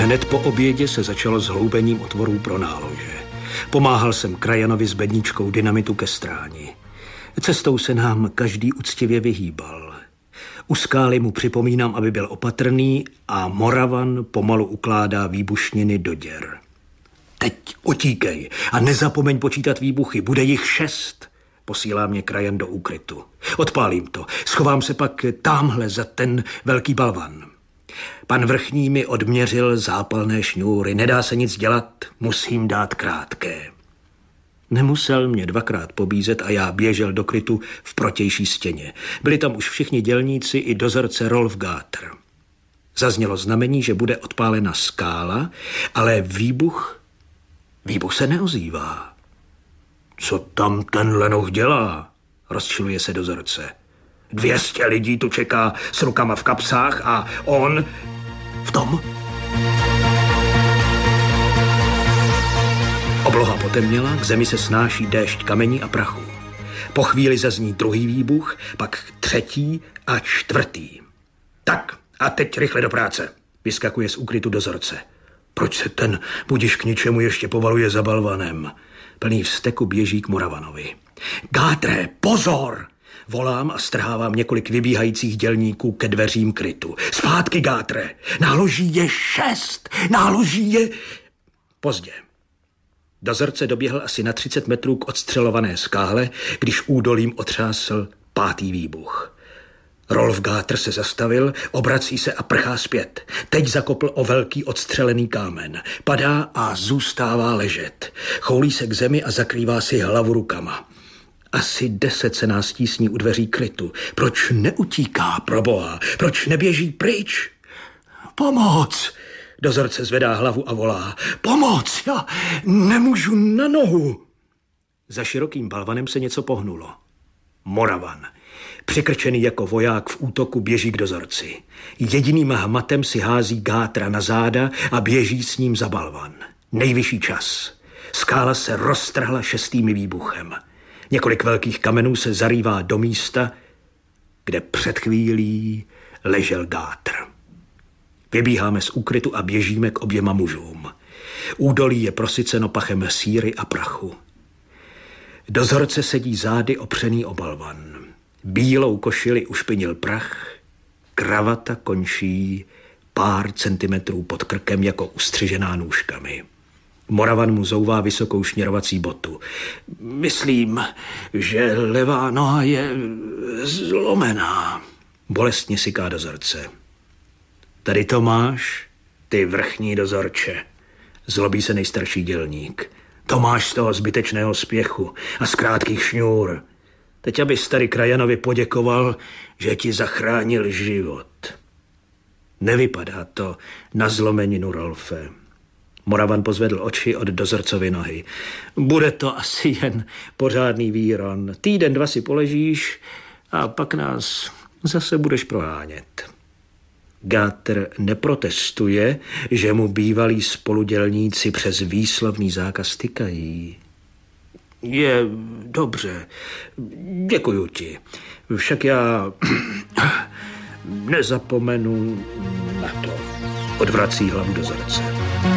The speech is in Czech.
Hned po obědě se začalo s hloubením otvorů pro nálože. Pomáhal jsem krajanovi s bedničkou dynamitu ke stráni. Cestou se nám každý uctivě vyhýbal. U skály mu připomínám, aby byl opatrný, a Moravan pomalu ukládá výbušniny do děr. Teď utíkej a nezapomeň počítat výbuchy, bude jich 6. Posílá mě krajan do úkrytu. Odpálím to, schovám se pak támhle za ten velký balvan. Pan vrchní mi odměřil zápalné šňůry, nedá se nic dělat, musím dát krátké. Nemusel mě 2krát pobízet a já běžel do krytu v protější stěně. Byli tam už všichni dělníci i dozorce Rolf Gáter. Zaznělo znamení, že bude odpálena skála, ale výbuch se neozývá. Co tam ten lenoch dělá? Rozčiluje se dozorce. 200 lidí tu čeká s rukama v kapsách a on v tom. Obloha potemněla, k zemi se snáší déšť kamení a prachu. Po chvíli zazní druhý výbuch, pak 3. a 4. Tak a teď rychle do práce, vyskakuje z úkrytu dozorce. Proč se ten budiš k ničemu ještě povaluje za balvanem? Plný vzteku běží k Moravanovi. Gátre, pozor! Volám a strhávám několik vybíhajících dělníků ke dveřím krytu. Zpátky, Gátre! Náloží je 6! Náloží je... Pozdě. Dozorce doběhl asi na 30 metrů k odstřelované skále, když údolím otřásl 5. výbuch. Rolf Gáter se zastavil, obrací se a prchá zpět. Teď zakopl o velký odstřelený kámen. Padá a zůstává ležet. Choulí se k zemi a zakrývá si hlavu rukama. Asi 10 se nás tísní u dveří krytu. Proč neutíká, proboha? Proč neběží pryč? Pomoc! Dozorce zvedá hlavu a volá. Pomoc! Já nemůžu na nohu! Za širokým balvanem se něco pohnulo. Moravan, přikrčený jako voják v útoku, běží k dozorci. Jediným hmatem si hází Gátra na záda a běží s ním za balvan. Nejvyšší čas. Skála se roztrhla 6. výbuchem. Několik velkých kamenů se zarývá do místa, kde před chvílí ležel Gátr. Vybíháme z úkrytu a běžíme k oběma mužům. Údolí je prosyceno pachem síry a prachu. Dozorce sedí zády opřený o balvan. Bílou košili ušpinil prach, kravata končí pár centimetrů pod krkem jako ustřižená nůžkami. Moravan mu zouvá vysokou šněrovací botu. Myslím, že levá noha je zlomená. Bolestně syká dozorce. Tady to máš, ty vrchní dozorče. Zlobí se nejstarší dělník. To máš z toho zbytečného spěchu a z krátkých šňůr. Teď abys tady krajanovi poděkoval, že ti zachránil život. Nevypadá to na zlomeninu, Rolfe. Moravan pozvedl oči od dozorcovy nohy. Bude to asi jen pořádný výron. 1, 2 si poležíš a pak nás zase budeš prohánět. Gáter neprotestuje, že mu bývalí spoludělníci přes výslovný zákaz tykají. Je dobře, děkuju ti. Však já nezapomenu na to. Odvrací hlavu dozorce.